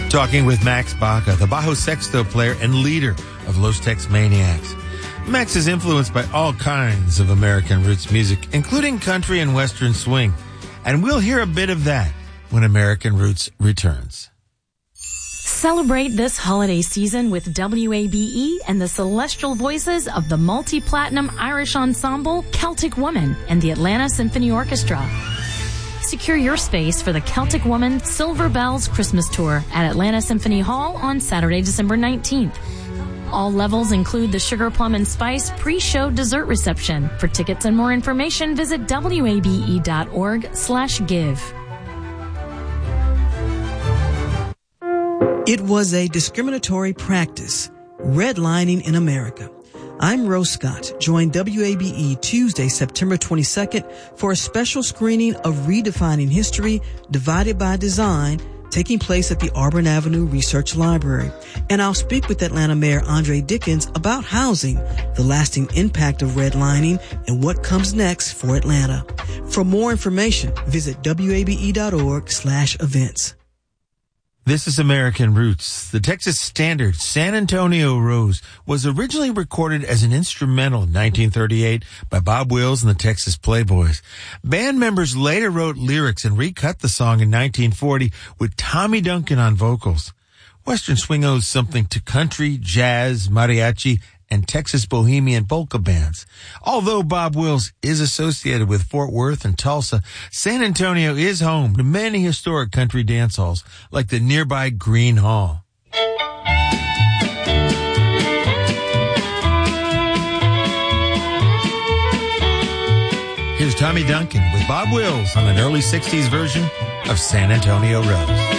Talking with Max Baca, the Bajo Sexto player and leader of Los Tex Maniacs. Max is influenced by all kinds of American roots music, including country and western swing. And we'll hear a bit of that when American Roots returns. Celebrate this holiday season with WABE and the celestial voices of the multi-platinum Irish ensemble Celtic Woman and the Atlanta Symphony Orchestra. Secure your space for the Celtic Woman Silver Bells Christmas Tour at Atlanta Symphony Hall on Saturday, December 19th. All levels include the Sugar Plum and Spice pre-show dessert reception. For tickets and more information, visit wabe.org/give. It was a discriminatory practice, redlining in America. I'm Rose Scott. Join WABE Tuesday, September 22nd for a special screening of Redefining History, Divided by Design, taking place at the Auburn Avenue Research Library. And I'll speak with Atlanta Mayor Andre Dickens about housing, the lasting impact of redlining, and what comes next for Atlanta. For more information, visit wabe.org/events. This is American Roots. The Texas standard San Antonio Rose was originally recorded as an instrumental in 1938 by Bob Wills and the Texas Playboys. Band members later wrote lyrics and recut the song in 1940 with Tommy Duncan on vocals. Western swing owes something to country, jazz, mariachi, and Texas bohemian polka bands. Although Bob Wills is associated with Fort Worth and Tulsa, San Antonio is home to many historic country dance halls, like the nearby Green Hall. Here's Tommy Duncan with Bob Wills on an early 60s version of San Antonio Rose.